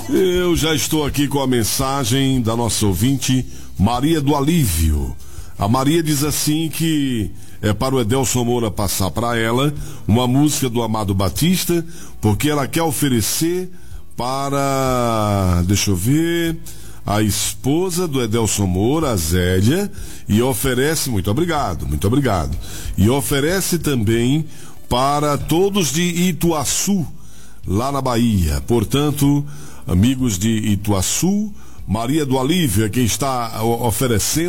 Eu já estou aqui com a mensagem da nossa ouvinte, Maria do Alívio. A Maria diz assim que é para o Edelson Moura passar para ela uma música do Amado Batista, porque ela quer oferecer para, deixa eu ver, a esposa do Edelson Moura, a Zélia, e oferece, muito obrigado, e oferece também para todos de Ituaçu, lá na Bahia. Portanto, amigos de Ituaçu, Maria do Alívio é quem está oferecendo